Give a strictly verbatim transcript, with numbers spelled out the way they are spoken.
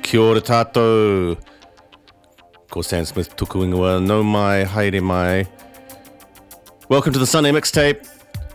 Kia ora tātou. Ko Sam Smith tuku ingoa, no mai, haere mai. Welcome to the Sunday Mixtape.